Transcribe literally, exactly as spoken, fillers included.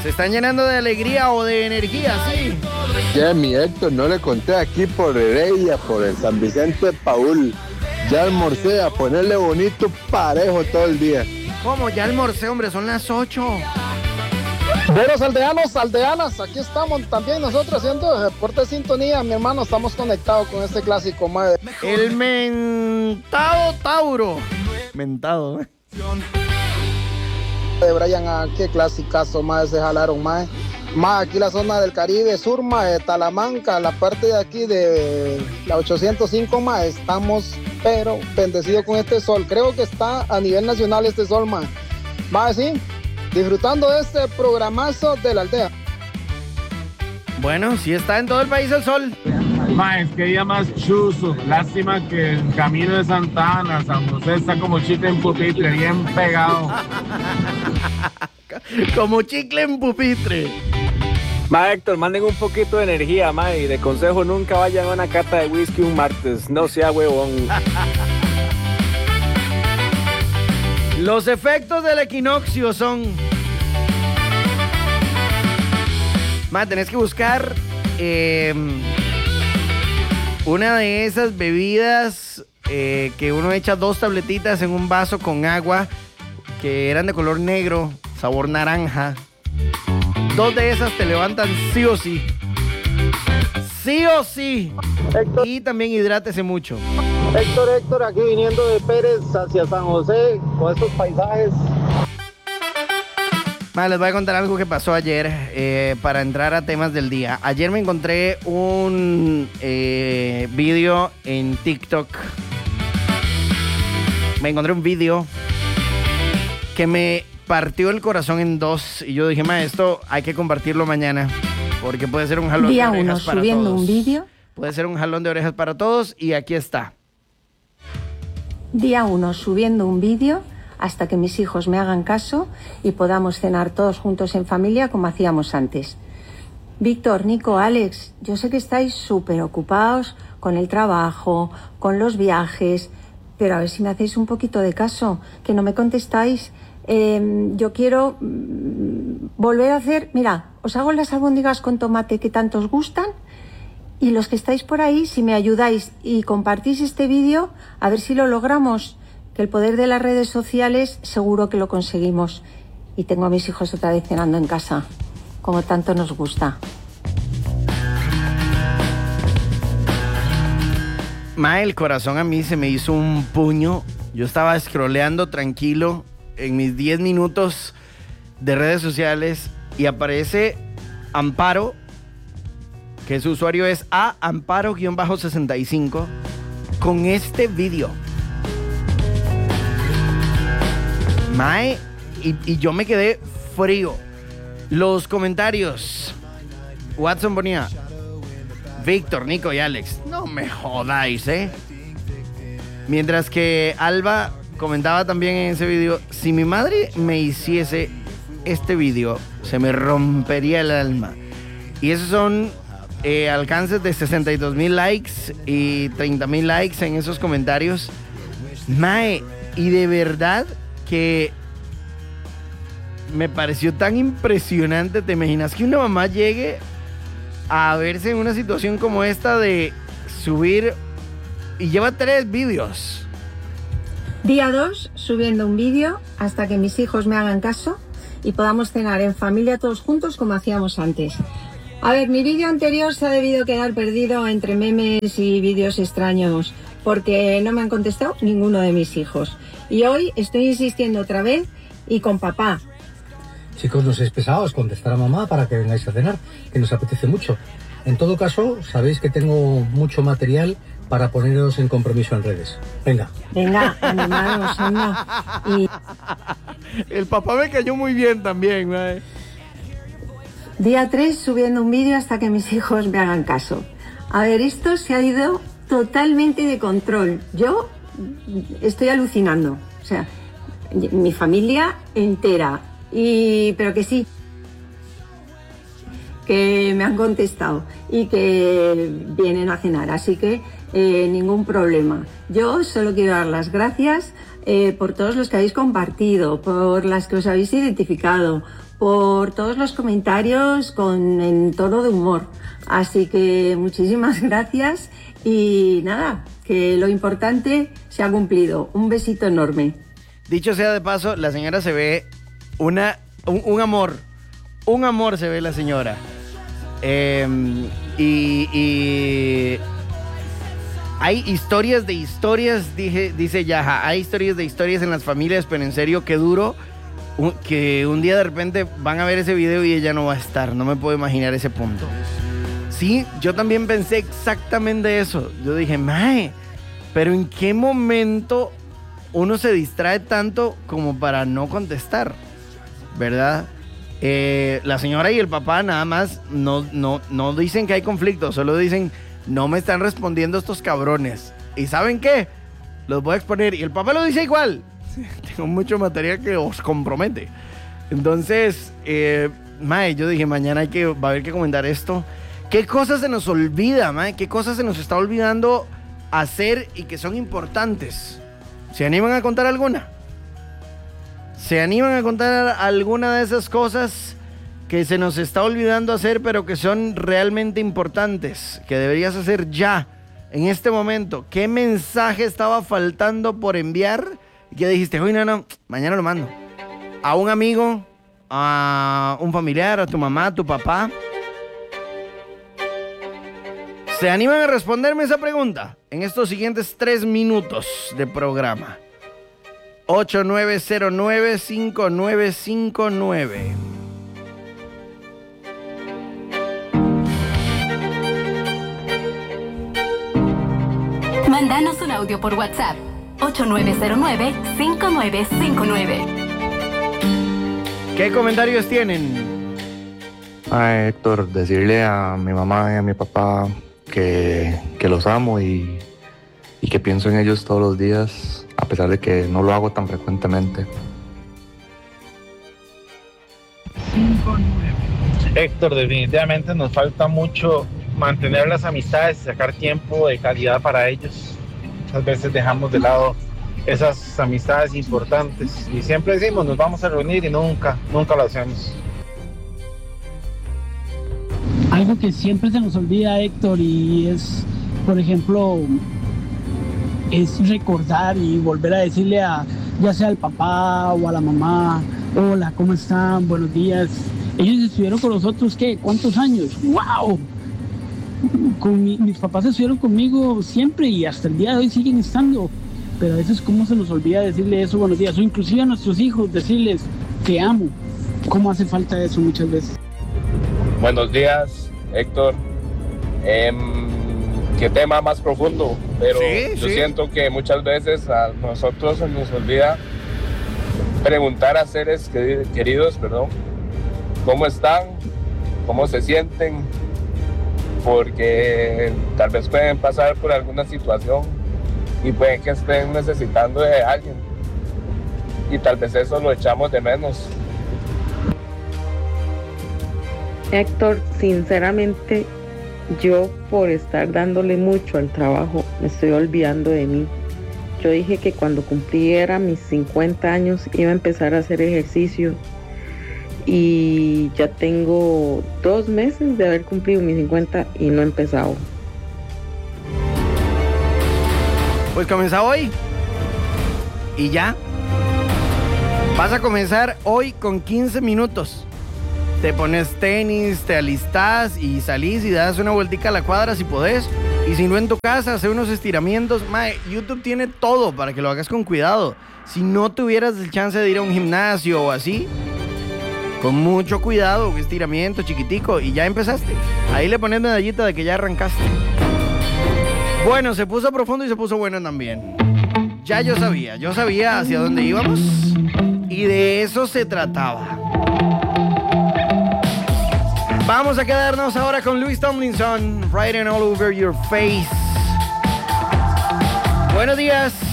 están llenando de alegría o de energía, sí. Ya, mi Héctor, no le conté aquí por Heredia, por el San Vicente Paul. Ya almorcé, a ponerle bonito parejo todo el día. ¿Cómo? Ya almorcé, hombre, son las ocho. Buenos aldeanos, aldeanas, aquí estamos también nosotros haciendo deporte de sintonía, mi hermano, estamos conectados con este clásico, madre. El mentado Tauro. Mentado, ¿eh? De Brian, ah, qué clasicazo, más se jalaron, más. Más aquí la zona del Caribe Sur, más Talamanca, la parte de aquí de la ochocientos cinco, más estamos, pero bendecidos con este sol. Creo que está a nivel nacional este sol, más. Más sí, disfrutando de este programazo de la aldea. Bueno, sí está en todo el país el sol. Ma, es que día más chuzo. Lástima que el camino de Santa Ana, San José, está como chicle en pupitre, bien pegado. Como chicle en pupitre. Ma, Héctor, manden un poquito de energía, ma, y de consejo nunca vayan a una cata de whisky un martes, no sea huevón. Los efectos del equinoccio son... Ma, tenés que buscar eh, una de esas bebidas eh, que uno echa dos tabletitas en un vaso con agua que eran de color negro, sabor naranja. Dos de esas te levantan sí o sí. Sí o sí. Héctor, y también hidrátese mucho. Héctor, Héctor, aquí viniendo de Pérez hacia San José, con estos paisajes. Ma, les voy a contar algo que pasó ayer eh, para entrar a temas del día. Ayer me encontré un eh, video en TikTok. Me encontré un video que me partió el corazón en dos. Y yo dije, ma, esto hay que compartirlo mañana. Porque puede ser un jalón Día de orejas uno, para subiendo todos. un vídeo. Puede ser un jalón de orejas para todos. Y aquí está. Día uno, subiendo un vídeo hasta que mis hijos me hagan caso y podamos cenar todos juntos en familia como hacíamos antes. Víctor, Nico, Alex, yo sé que estáis súper ocupados con el trabajo, con los viajes, pero a ver si me hacéis un poquito de caso, que no me contestáis. Eh, yo quiero mm, volver a hacer, mira, os hago las albóndigas con tomate que tanto os gustan, y los que estáis por ahí, si me ayudáis y compartís este vídeo, a ver si lo logramos, que el poder de las redes sociales seguro que lo conseguimos. Y tengo a mis hijos otra vez cenando en casa, como tanto nos gusta. Ma, el corazón a mí se me hizo un puño. Yo estaba scrolleando tranquilo en mis diez minutos de redes sociales y aparece Amparo, que su usuario es a amparo sesenta y cinco, con este video. Mae, y, y yo me quedé frío. Los comentarios. Watson ponía: Víctor, Nico y Alex, no me jodáis, ¿eh? Mientras que Alba comentaba también en ese video: si mi madre me hiciese este video, se me rompería el alma. Y esos son eh, alcances de sesenta y dos mil likes y treinta mil likes en esos comentarios. Mae, y de verdad que me pareció tan impresionante. ¿Te imaginas que una mamá llegue a verse en una situación como esta de subir y lleva tres vídeos? Día dos, subiendo un vídeo hasta que mis hijos me hagan caso y podamos cenar en familia todos juntos como hacíamos antes. A ver, mi vídeo anterior se ha debido quedar perdido entre memes y vídeos extraños porque no me han contestado ninguno de mis hijos. Y hoy estoy insistiendo otra vez y con papá. Chicos, no seáis pesados, contestar a mamá para que vengáis a cenar, que nos apetece mucho. En todo caso, sabéis que tengo mucho material para poneros en compromiso en redes. Venga. Venga, animados, anda. Y... El papá me cayó muy bien también, ¿eh? Día tres, subiendo un vídeo hasta que mis hijos me hagan caso. A ver, esto se ha ido totalmente de control. Yo estoy alucinando. O sea, mi familia entera. Y, pero que sí, que me han contestado y que vienen a cenar, así que eh, ningún problema. Yo solo quiero dar las gracias eh, por todos los que habéis compartido, por las que os habéis identificado, por todos los comentarios con en tono de humor. Así que muchísimas gracias y nada, que lo importante se ha cumplido. Un besito enorme. Dicho sea de paso, la señora se ve una, un, un amor. Un amor se ve la señora. Eh, y, y hay historias de historias, dije, dice Yaja, hay historias de historias en las familias, pero en serio, qué duro un, que un día de repente van a ver ese video y ella no va a estar. No me puedo imaginar ese punto. Sí, yo también pensé exactamente eso. Yo dije, mae, pero ¿en qué momento uno se distrae tanto como para no contestar? ¿Verdad? Eh, la señora y el papá nada más no, no, no dicen que hay conflicto, solo dicen, no me están respondiendo estos cabrones. ¿Y saben qué? Los voy a exponer. Y el papá lo dice igual. Tengo mucho material que os compromete. Entonces, eh, mae, yo dije, mañana hay que, va a haber que comentar esto. ¿Qué cosas se nos olvida, mae? ¿Qué cosas se nos está olvidando hacer y que son importantes? ¿Se animan a contar alguna? ¿Se animan a contar alguna de esas cosas que se nos está olvidando hacer, pero que son realmente importantes, que deberías hacer ya, en este momento? ¿Qué mensaje estaba faltando por enviar y que dijiste, uy, no, no, mañana lo mando? ¿A un amigo? ¿A un familiar? ¿A tu mamá? ¿A tu papá? ¿Se animan a responderme esa pregunta en estos siguientes tres minutos de programa? ocho nueve cero nueve, cinco nueve cinco nueve. Mándanos un audio por WhatsApp. ocho nueve cero nueve, cinco nueve cinco nueve. ¿Qué comentarios tienen? Ah, Héctor, decirle a mi mamá y a mi papá que, que los amo y, y que pienso en ellos todos los días, a pesar de que no lo hago tan frecuentemente. Héctor, definitivamente nos falta mucho mantener las amistades, sacar tiempo de calidad para ellos. Muchas veces dejamos de lado esas amistades importantes y siempre decimos nos vamos a reunir y nunca, nunca lo hacemos. Algo que siempre se nos olvida, Héctor, y es, por ejemplo, es recordar y volver a decirle a, ya sea al papá o a la mamá, hola, ¿cómo están? Buenos días. Ellos estuvieron con nosotros, ¿qué? ¿Cuántos años? ¡Wow! Con mi, mis papás estuvieron conmigo siempre y hasta el día de hoy siguen estando. Pero a veces, ¿cómo se nos olvida decirle eso, buenos días? O inclusive a nuestros hijos, decirles, te amo. ¿Cómo hace falta eso muchas veces? Buenos días, Héctor. Eh, qué tema más profundo, pero sí, yo sí. siento que muchas veces a nosotros se nos olvida preguntar a seres queridos, perdón, cómo están, cómo se sienten, porque tal vez pueden pasar por alguna situación y pueden que estén necesitando de alguien y tal vez eso lo echamos de menos. Héctor, sinceramente, yo por estar dándole mucho al trabajo, me estoy olvidando de mí. Yo dije que cuando cumpliera mis cincuenta años iba a empezar a hacer ejercicio y ya tengo dos meses de haber cumplido mis cincuenta y no he empezado. Pues comienza hoy y ya. Vas a comenzar hoy con quince minutos. Te pones tenis, te alistás y salís y das una vueltica a la cuadra si podés. Y si no en tu casa, hace unos estiramientos. Mae, YouTube tiene todo para que lo hagas con cuidado. Si no tuvieras el chance de ir a un gimnasio o así, con mucho cuidado, un estiramiento chiquitico y ya empezaste. Ahí le pones medallita de que ya arrancaste. Bueno, se puso profundo y se puso bueno también. Ya yo sabía, yo sabía hacia dónde íbamos y de eso se trataba. Vamos a quedarnos ahora con Louis Tomlinson, Writing All Over Your Face. Buenos días.